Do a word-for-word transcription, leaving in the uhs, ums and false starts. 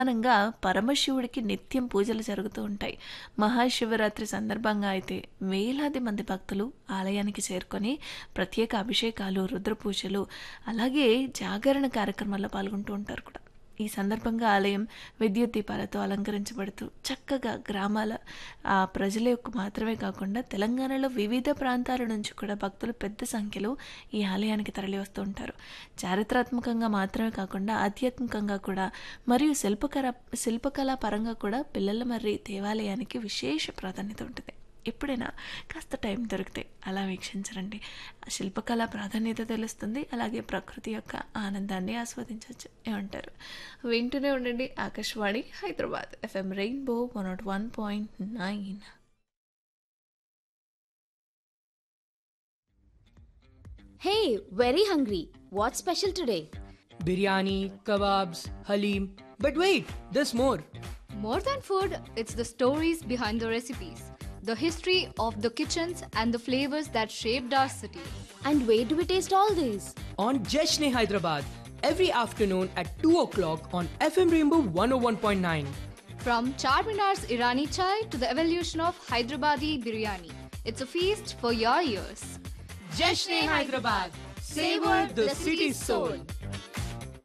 ప్రధానంగా పరమశివుడికి నిత్యం పూజలు జరుగుతూ ఉంటాయి. మహాశివరాత్రి సందర్భంగా అయితే వేలాది మంది భక్తులు ఆలయానికి చేరుకొని ప్రత్యేక అభిషేకాలు, రుద్ర పూజలు, అలాగే జాగరణ కార్యక్రమాల్లో పాల్గొంటూ ఉంటారు కూడా. ఈ సందర్భంగా ఆలయం విద్యుత్ దీపాలతో అలంకరించబడుతూ చక్కగా గ్రామాల ఆ ప్రజల యొక్క మాత్రమే కాకుండా తెలంగాణలో వివిధ ప్రాంతాల నుంచి కూడా భక్తులు పెద్ద సంఖ్యలో ఈ ఆలయానికి తరలి వస్తూ ఉంటారు. చారిత్రాత్మకంగా మాత్రమే కాకుండా ఆధ్యాత్మికంగా కూడా మరియు శిల్పకర శిల్పకళా పరంగా కూడా పిల్లల మర్రి దేవాలయానికి విశేష ప్రాధాన్యత ఉంటుంది. ఎప్పుడైనా కాస్త టైం దొరికితే అలా వీక్షించరండి. ఆ శిల్పకళ ప్రాధాన్యత తెలుస్తుంది, అలాగే ప్రకృతి యొక్క ఆనందాన్ని ఆస్వాదించవచ్చు. ఏమంటారు? వింటూనే ఉండండి Akashvani Hyderabad FM rainbow one not one point nine. Hey, very hungry. What's special today? Biryani, kebabs, halim. But wait, there's more. More than food, it's the stories behind the recipes, the history of the kitchens, and the flavors that shaped our city. And where do we taste all these? On Jeshne Hyderabad, every afternoon at two o'clock on F M Rainbow one oh one point nine. From Charminar's Irani chai to the evolution of Hyderabadi biryani, it's a feast for your ears. Jeshne Hyderabad, savor the city's soul.